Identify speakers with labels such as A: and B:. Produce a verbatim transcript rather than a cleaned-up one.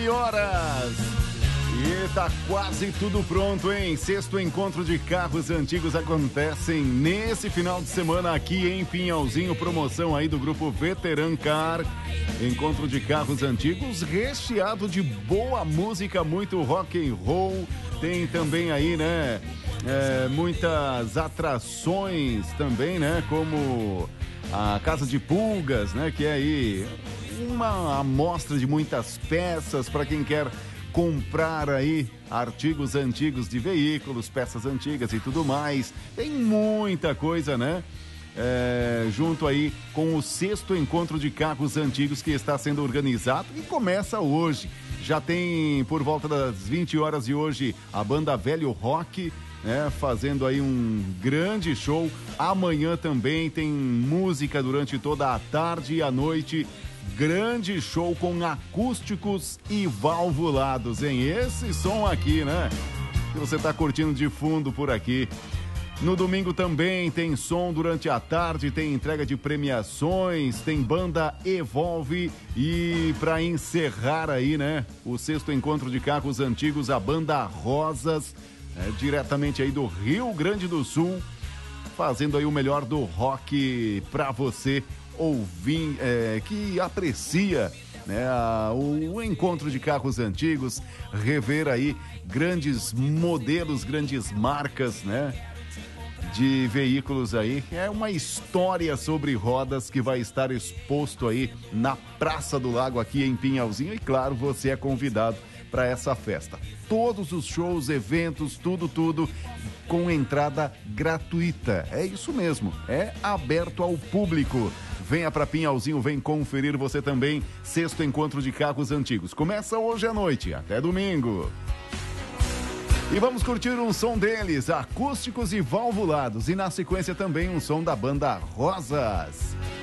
A: horas. E tá quase tudo pronto, hein? Sexto encontro de carros antigos acontecem nesse final de semana aqui em Pinhalzinho. Promoção aí do grupo Veteran Car. Encontro de carros antigos recheado de boa música, muito rock and roll. Tem também aí, né, é, muitas atrações também, né? Como a Casa de Pulgas, né? Que é aí uma amostra de muitas peças para quem quer comprar aí artigos antigos de veículos, peças antigas e tudo mais. Tem muita coisa, né? É, junto aí com o sexto encontro de carros antigos que está sendo organizado e começa hoje. Já tem por volta das vinte horas de hoje a banda Velho Rock, né, fazendo aí um grande show. Amanhã também tem música durante toda a tarde e a noite. Grande show com acústicos e valvulados, hein? Esse som aqui, né? Que você tá curtindo de fundo por aqui. No domingo também tem som durante a tarde, tem entrega de premiações, tem banda Evolve e para encerrar aí, né? O sexto encontro de carros antigos, a banda Rosas, é, diretamente aí do Rio Grande do Sul, fazendo aí o melhor do rock para você ouvir, é, que aprecia, né, a, o, o encontro de carros antigos, rever aí grandes modelos, grandes marcas, né, de veículos aí. É uma história sobre rodas que vai estar exposto aí na Praça do Lago aqui em Pinhalzinho e claro, você é convidado para essa festa. Todos os shows, eventos, tudo, tudo com entrada gratuita. É isso mesmo, é aberto ao público. Venha para Pinhalzinho, vem conferir você também. Sexto encontro de carros antigos. Começa hoje à noite, até domingo. E vamos curtir um som deles, acústicos e valvulados. E na sequência também um som da banda Rosas.